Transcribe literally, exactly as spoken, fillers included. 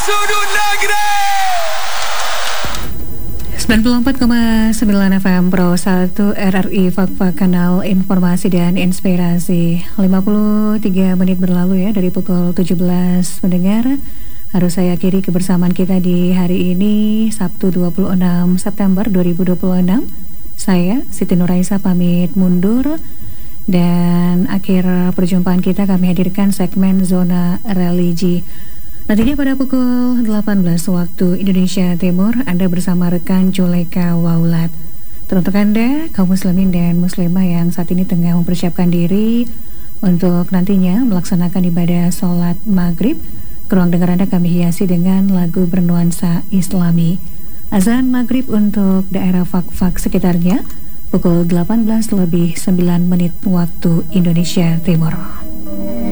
sudut negeri. sembilan puluh empat koma sembilan F M Pro satu R R I Fakfa, kanal informasi dan inspirasi. Lima puluh tiga menit berlalu ya dari pukul tujuh belas. Mendengar, harus saya akhiri kebersamaan kita di hari ini, Sabtu dua puluh enam September dua ribu dua puluh enam. Saya Siti Nuraisa pamit mundur. Dan akhir perjumpaan kita kami hadirkan segmen Zona Religi. Nantinya pada pukul delapan belas waktu Indonesia Timur, Anda bersama rekan Juleka Waulat. Teruntuk Anda, kaum muslimin dan muslimah yang saat ini tengah mempersiapkan diri untuk nantinya melaksanakan ibadah sholat maghrib, ke ruang dengar Anda kami hiasi dengan lagu bernuansa Islami. Azan maghrib untuk daerah Fak-Fak sekitarnya pukul delapan belas lebih sembilan menit waktu Indonesia Timur.